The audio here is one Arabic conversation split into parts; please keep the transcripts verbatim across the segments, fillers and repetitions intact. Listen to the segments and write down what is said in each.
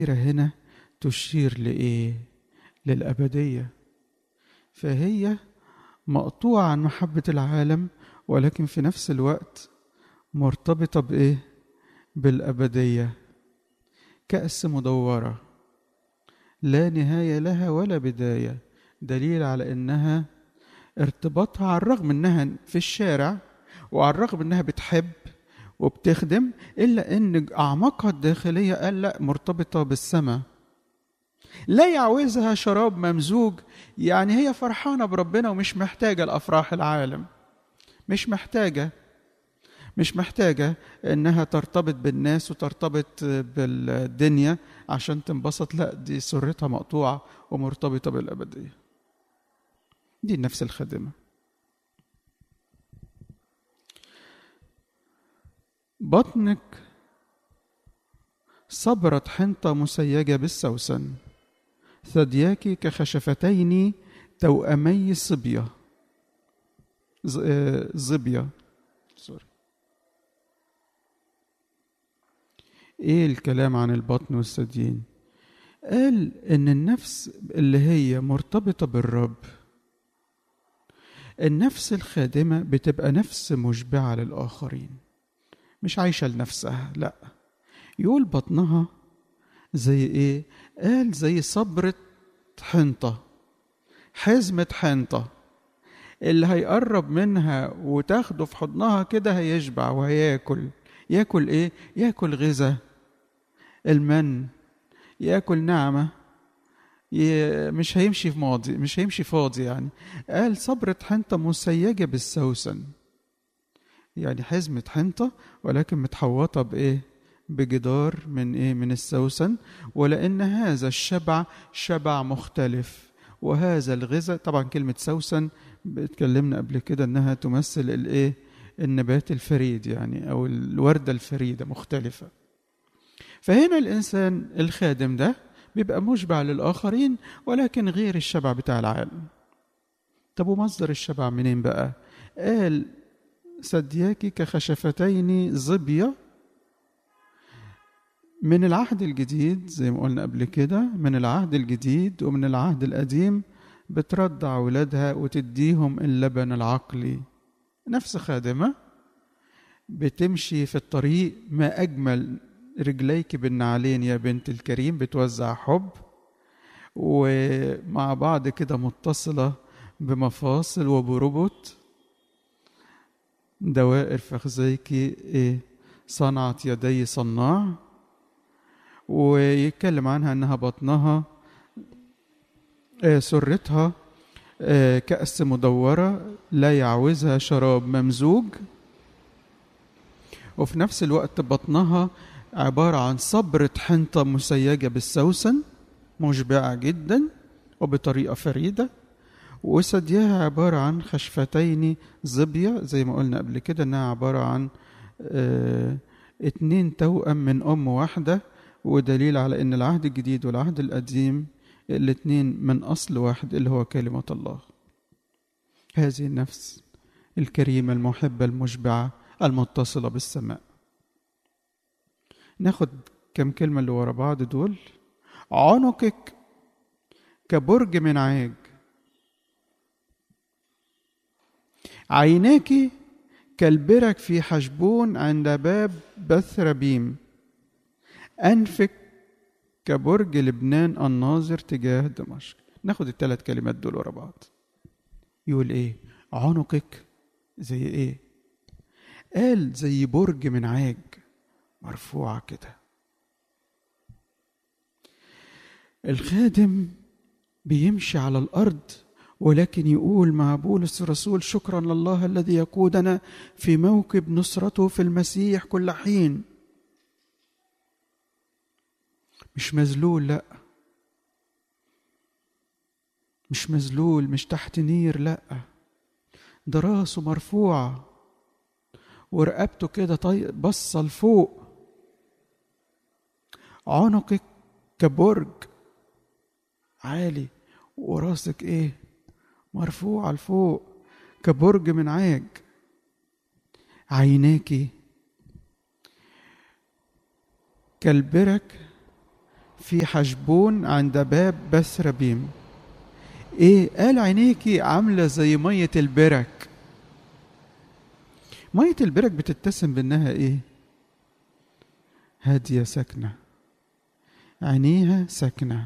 هنا تشير لإيه؟ للأبدية. فهي مقطوعة عن محبة العالم، ولكن في نفس الوقت مرتبطة بإيه؟ بالأبدية. كأس مدورة لا نهاية لها ولا بداية، دليل على إنها ارتباطها على الرغم إنها في الشارع وعلى الرغم إنها بتحب وبتخدم، إلا إن أعماقها الداخلية قال لا، مرتبطة بالسماء. لا يعوزها شراب ممزوج، يعني هي فرحانة بربنا ومش محتاجة لأفراح العالم، مش محتاجة مش محتاجة إنها ترتبط بالناس وترتبط بالدنيا عشان تنبسط. لا، دي سرتها مقطوعة ومرتبطة بالأبدية. دي النفس الخادمة. بطنك صبرت حنطة مسيجة بالسوسن، ثدياك كخشفتين توأمي صبية زبية سوري. ايه الكلام عن البطن والثديين؟ قال ان النفس اللي هي مرتبطة بالرب، النفس الخادمة بتبقى نفس مشبعة للآخرين، مش عايشة لنفسها. لا، يقول بطنها زي ايه؟ قال زي صبرة حنطة، حزمة حنطة، اللي هيقرب منها وتاخده في حضنها كده هيشبع وهياكل. ياكل ايه؟ ياكل غذاء المن، ياكل نعمة، مش هيمشي في ماضي، مش هيمشي فاضي. يعني قال صبرة حنطة مسيجة بالسوسن، يعني حزمة حنطة ولكن متحوطة بايه؟ بجدار من ايه؟ من السوسن. ولان هذا الشبع شبع مختلف، وهذا الغذاء، طبعا كلمة سوسن اتكلمنا قبل كده انها تمثل الايه؟ النبات الفريد، يعني او الوردة الفريدة مختلفة. فهنا الانسان الخادم ده بيبقى مشبع للآخرين ولكن غير الشبع بتاع العالم. طب ومصدر الشبع منين بقى؟ قال ثدياك كخشفتين ظبية. من العهد الجديد زي ما قلنا قبل كده، من العهد الجديد ومن العهد القديم بترضع ولادها وتديهم اللبن العقلي. نفس خادمة بتمشي في الطريق، ما أجمل رجليك بالنعلين يا بنت الكريم، بتوزع حب ومع بعض كده متصلة بمفاصل وبربط. دوائر فخذيك إيه؟ صنعت يدي صناع. ويتكلم عنها أنها بطنها آه سرتها آه كأس مدورة لا يعوزها شراب ممزوج. وفي نفس الوقت بطنها عبارة عن صبرة حنطة مسيجة بالسوسن، مشبعة جدا وبطريقة فريدة. وثدياها عبارة عن خشفتين زبية، زي ما قلنا قبل كده انها عبارة عن اه اتنين توأم من أم واحدة، ودليل على ان العهد الجديد والعهد القديم الاتنين من أصل واحد اللي هو كلمة الله. هذه النفس الكريمة المحبة المشبعة المتصلة بالسماء. ناخد كم كلمة اللي ورا بعض دول. عنقك كبرج من عاج، عيناك كالبرك في حشبون عند باب بثربيم، أنفك كبرج لبنان الناظر تجاه دمشق. ناخد الثلاث كلمات دول ورا بعض. يقول ايه؟ عنقك زي ايه؟ قال زي برج من عاج مرفوعة كده. الخادم بيمشي على الأرض ولكن يقول مع بولس الرسول شكرا لله الذي يقودنا في موكب نصرته في المسيح كل حين. مش مذلول، لا، مش مذلول، مش تحت نير، لا، ده راسه مرفوعة ورقبته كده طي بصة لفوق. عنقك كبرج عالي وراسك ايه؟ مرفوعة لفوق كبرج من عاج. عيناك كالبرك في حشبون عند باب بثربيم. ايه قال؟ عينيكي عاملة زي مية البرك. مية البرك بتتسم بانها ايه؟ هادية ساكنة، عينيها ساكنة.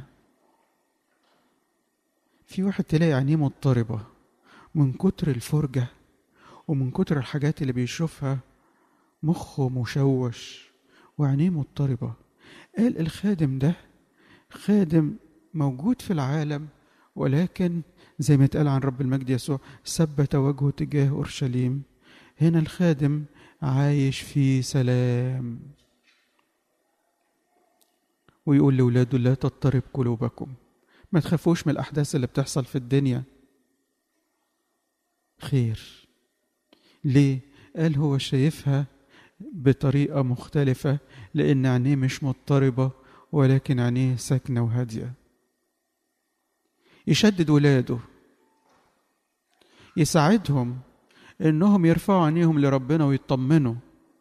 في واحد تلاقي عينيه مضطربة من كتر الفرجة ومن كتر الحاجات اللي بيشوفها، مخه مشوش وعينيه مضطربة. قال الخادم ده خادم موجود في العالم، ولكن زي ما اتقال عن رب المجد يسوع ثبت وجهه تجاه أورشليم. هنا الخادم عايش في سلام، ويقول لأولاده لا تضطرب قلوبكم، ما تخافوش من الأحداث اللي بتحصل في الدنيا، خير. ليه؟ قال هو شايفها بطريقة مختلفة، لأن عينيه مش مضطربة ولكن عينيه ساكنة وهادية. يشدد ولاده، يساعدهم إنهم يرفعوا عينيهم لربنا ويطمنوا.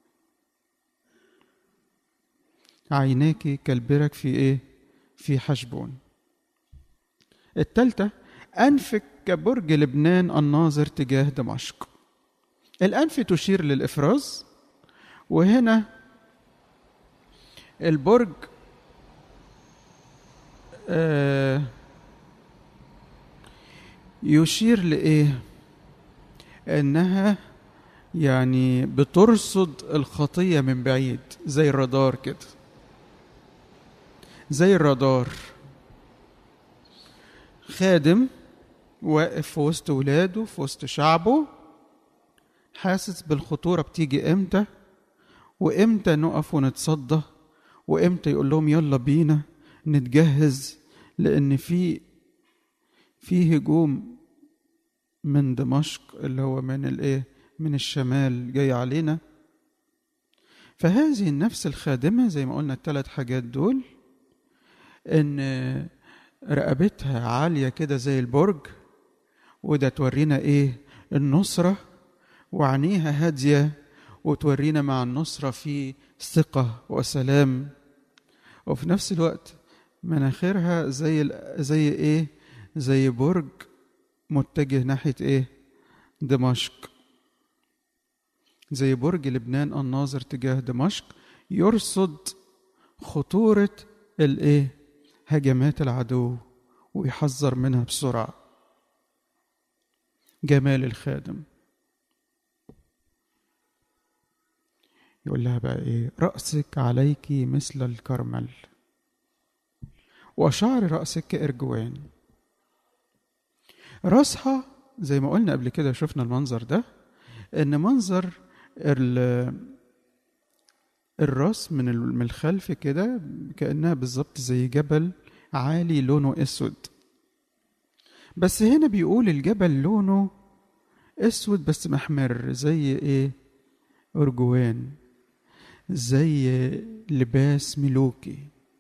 عيناك كالبرك في إيه؟ في حشبون. التالتة أنفك كبرج لبنان الناظر تجاه دمشق. الأنف تشير للإفراز، وهنا البرج آه يشير لإيه؟ إنها يعني بترصد الخطية من بعيد، زي الرادار كده، زي الرادار. خادم واقف في وسط ولاده، في وسط شعبه، حاسس بالخطورة بتيجي امتى، وامتى نقف ونتصدى، وامتى يقول لهم يلا بينا نتجهز، لان في في هجوم من دمشق اللي هو من الايه، من الشمال جاي علينا. فهذه النفس الخادمة زي ما قلنا الثلاث حاجات دول، ان رقبتها عالية كده زي البرج، وده تورينا ايه؟ النصرة. وعينيها هادية وتورينا مع النصرة في ثقة وسلام. وفي نفس الوقت مناخيرها زي زي ايه؟ زي برج متجه ناحية ايه؟ دمشق. زي برج لبنان الناظر تجاه دمشق، يرصد خطورة الايه؟ هجمات العدو ويحذر منها بسرعة. جمال الخادم. يقول لها بقى ايه؟ رأسك عليك مثل الكرمل وشعر رأسك كإرجوان. رأسها زي ما قلنا قبل كده، شفنا المنظر ده، ان منظر الراس من الخلف كده كأنها بالظبط زي جبل عالي لونه اسود. بس هنا بيقول الجبل لونه اسود بس محمر، زي ايه؟ أرجوان، زي لباس ملوكي.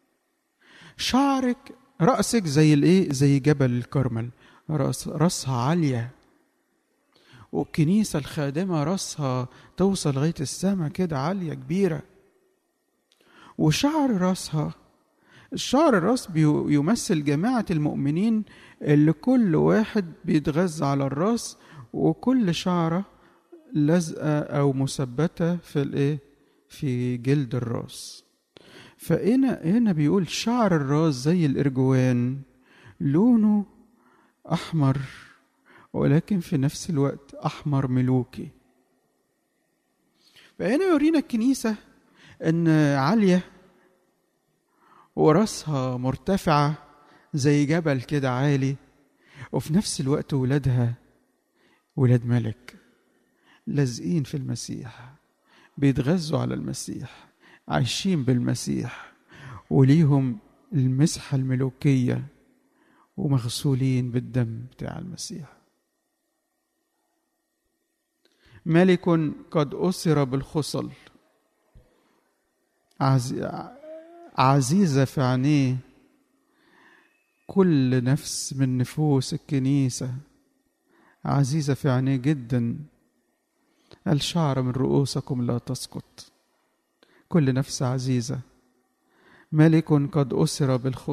شعرك رأسك زي الايه؟ زي جبل الكرمل. رأس رأسها عالية، والكنيسة الخادمة رأسها توصل لغاية السماء كده، عالية كبيرة. وشعر رأسها، الشعر الرأس بيمثل جماعة المؤمنين اللي كل واحد بيتغذى على الرأس، وكل شعرة لزقة أو مثبتة في الايه؟ في جلد الراس. فهنا هنا بيقول شعر الراس زي الارجوان، لونه احمر، ولكن في نفس الوقت احمر ملوكي. فهنا يورينا الكنيسة ان عالية وراسها مرتفعة زي جبل كده عالي، وفي نفس الوقت ولادها ولاد ملك لازقين في المسيح، بيتغذوا على المسيح، عايشين بالمسيح، وليهم المسحة الملوكية، ومغسولين بالدم بتاع المسيح. ملك قد أسر بالخصل، عزيزة في عينيه كل نفس من نفوس الكنيسة، عزيزة في عينيه جدا. الشعر من رؤوسكم لا تسقط. كل نفس عزيزة ملك قد أسر بالخطى